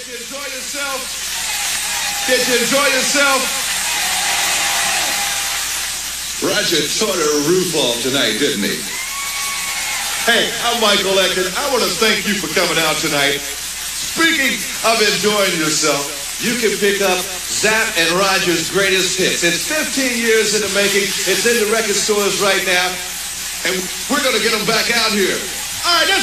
you enjoy yourself? Did you enjoy yourself? Roger tore a roof off tonight, didn't he? Hey, I'm Michael Ecken. I want to thank you for coming out tonight. Speaking of enjoying yourself, you can pick up Zapp and Roger's greatest hits. It's 15 years in the making. It's in the record stores right now. And we're going to get them back out here. All right,